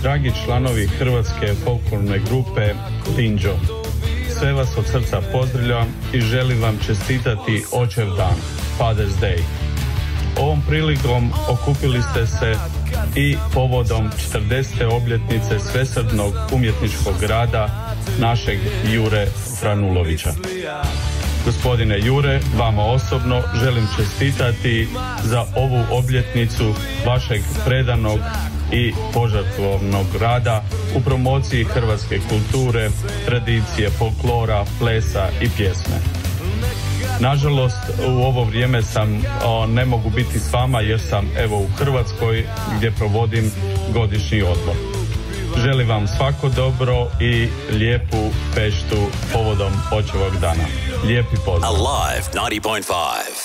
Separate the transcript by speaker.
Speaker 1: dragi članovi hrvatske folklorne grupe Tinđo. Sve vas od srca pozdravljam i želim vam čestitati Očev dan, Father's Day. Ovom prilikom okupili ste se i povodom 40. obljetnice svesrdnog umjetničkog rada našeg Jure Franulovića. Gospodine Jure, vama osobno želim čestitati za ovu obljetnicu vašeg predanog i požrtvovnog rada u promociji hrvatske kulture, tradicije, folklora, plesa i pjesme. Nažalost, u ovo vrijeme ne mogu biti s vama jer sam u Hrvatskoj gdje provodim godišnji odmor. Želim vam svako dobro i lijepu feštu povodom Očevog dana. Lijepi pozdrav.
Speaker 2: Alive 90.5